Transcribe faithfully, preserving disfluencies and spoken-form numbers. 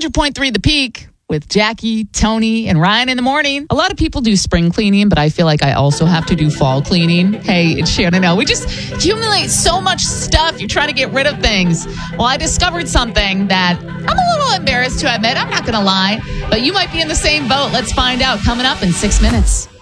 hundred point three The Peak with Jackie, Tony, and Ryan in the morning. A lot of people do spring cleaning, but I feel like I also have to do fall cleaning. Hey, it's Shannon. No, we just accumulate so much stuff. You're trying to get rid of things. Well, I discovered something that I'm a little embarrassed to admit. I'm not going to lie, but you might be in the same boat. Let's find out coming up in six minutes.